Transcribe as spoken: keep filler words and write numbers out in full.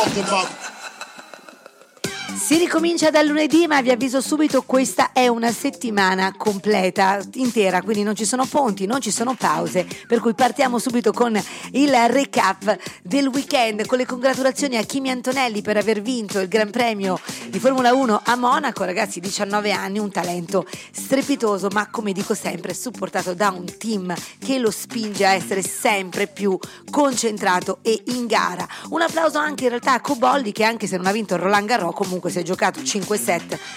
Si ricomincia dal lunedì, ma vi avviso subito, questa è una settimana completa, intera, quindi non ci sono ponti, non ci sono pause, per cui partiamo subito con il recap del weekend, con le congratulazioni a Kimi Antonelli per aver vinto il Gran Premio di Formula uno a Monaco. Ragazzi, diciannove anni, un talento strepitoso, ma come dico sempre, supportato da un team che lo spinge a essere sempre più concentrato e in gara. Un applauso anche in realtà a Cobolli, che anche se non ha vinto il Roland Garros comunque si è giocato cinque set